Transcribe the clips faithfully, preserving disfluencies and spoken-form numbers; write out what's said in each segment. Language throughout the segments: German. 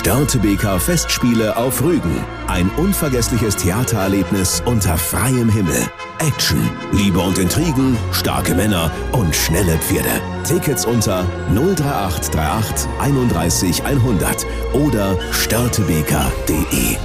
Störtebeker Festspiele auf Rügen. Ein unvergessliches Theatererlebnis unter freiem Himmel. Action, Liebe und Intrigen, starke Männer und schnelle Pferde. Tickets unter null drei acht drei acht einunddreißig hundert oder störtebeker punkt de.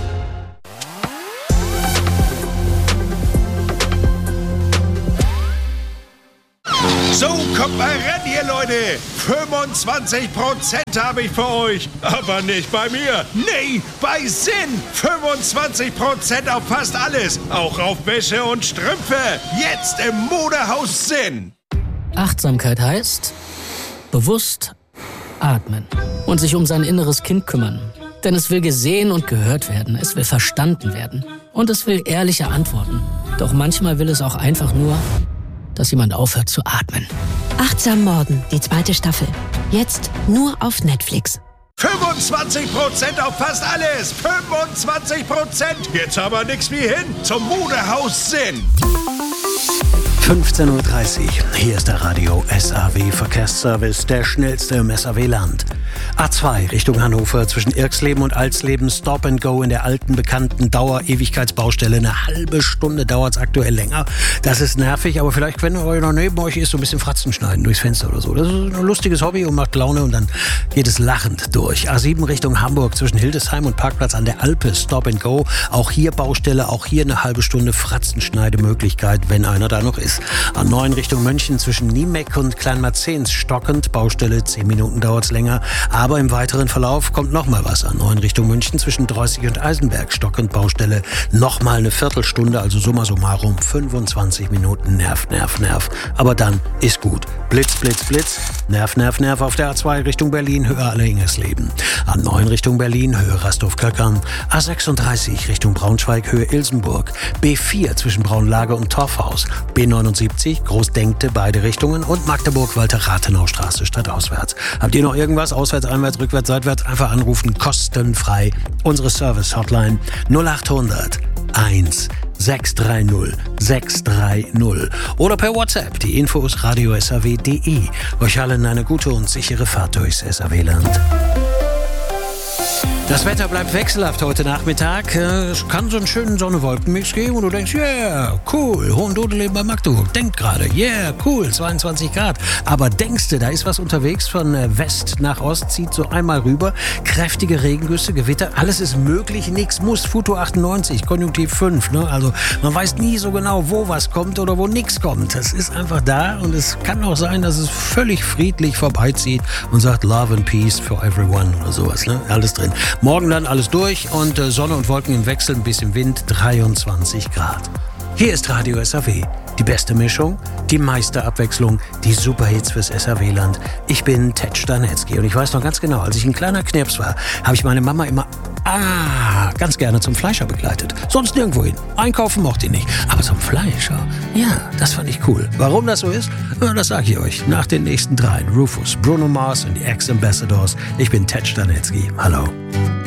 So, kommt mal ran hier, Leute. fünfundzwanzig Prozent habe ich für euch. Aber nicht bei mir. Nee, bei Sinn. fünfundzwanzig Prozent auf fast alles. Auch auf Wäsche und Strümpfe. Jetzt im Modehaus Sinn. Achtsamkeit heißt bewusst atmen und sich um sein inneres Kind kümmern. Denn es will gesehen und gehört werden. Es will verstanden werden. Und es will ehrliche Antworten. Doch manchmal will es auch einfach nur, dass jemand aufhört zu atmen. Achtsam Morden, die zweite Staffel. Jetzt nur auf Netflix. fünfundzwanzig Prozent auf fast alles. fünfundzwanzig Prozent. Jetzt aber nix wie hin zum Modehaus Sinn. fünfzehn Uhr dreißig. Hier ist der Radio S A W Verkehrsservice, der schnellste im S A W-Land. A zwei Richtung Hannover zwischen Irxleben und Alsleben, Stop and Go in der alten, bekannten Dauer-Ewigkeitsbaustelle. Eine halbe Stunde dauert es aktuell länger. Das ist nervig, aber vielleicht, wenn euch neben euch ist, so ein bisschen Fratzen schneiden durchs Fenster oder so. Das ist ein lustiges Hobby und macht Laune und dann geht es lachend durch. A sieben Richtung Hamburg zwischen Hildesheim und Parkplatz an der Alpe, Stop and Go. Auch hier Baustelle, auch hier eine halbe Stunde Fratzenschneidemöglichkeit, wenn einer da noch ist. A neun Richtung München zwischen Niemeck und Kleinmarzens stockend, Baustelle, zehn Minuten dauert es länger. Aber im weiteren Verlauf kommt nochmal was. A neun Richtung München zwischen Dreußig und Eisenberg stockend, Baustelle, nochmal eine Viertelstunde, also summa summarum fünfundzwanzig Minuten, Nerv, Nerv, Nerv. Aber dann ist gut. Blitz, Blitz, Blitz, Nerv, Nerv, Nerv auf der A zwei Richtung Berlin, Höhe Allerhingersleben. A neun Richtung Berlin, Höhe Rastorf-Köckern. A sechsunddreißig Richtung Braunschweig, Höhe Ilsenburg. B vier zwischen Braunlage und Torfhaus. B neunundsiebzig, Großdenkte, beide Richtungen. Und Magdeburg-Walter-Rathenau-Straße stadtauswärts. Habt ihr noch irgendwas? Auswärts, einwärts, rückwärts, seitwärts? Einfach anrufen, kostenfrei. Unsere Service-Hotline null achthundert eins sechs drei null sechs drei null oder per WhatsApp. Die Infos radio s a w punkt de. Euch allen eine gute und sichere Fahrt durchs S A W-Land. Das Wetter bleibt wechselhaft heute Nachmittag. Es kann so einen schönen Sonne-Wolken-Mix geben und du denkst, yeah, cool, Hohendodeleben bei Magdeburg. Denk gerade, yeah, cool, zweiundzwanzig Grad. Aber denkst du, da ist was unterwegs von West nach Ost, zieht so einmal rüber. Kräftige Regengüsse, Gewitter, alles ist möglich, nichts muss. Futur achtundneunzig, Konjunktiv fünf. Ne? Also man weiß nie so genau, wo was kommt oder wo nichts kommt. Das ist einfach da und es kann auch sein, dass es völlig friedlich vorbeizieht und sagt Love and Peace for everyone oder sowas. Ne? Alles drin. Morgen dann alles durch und äh, Sonne und Wolken im Wechsel, ein bisschen Wind, dreiundzwanzig Grad. Hier ist Radio S A W. Die beste Mischung, die meiste Abwechslung, die Superhits fürs S A W-Land. Ich bin Ted Stanetzky und ich weiß noch ganz genau, als ich ein kleiner Knirps war, habe ich meine Mama immer ah, ganz gerne zum Fleischer begleitet. Sonst nirgendwo hin. Einkaufen mochte ich nicht. Aber zum Fleischer, ja, das fand ich cool. Warum das so ist, das sage ich euch nach den nächsten dreien. Rufus, Bruno Mars und die Ex-Ambassadors. Ich bin Ted Stanetzky. Hallo.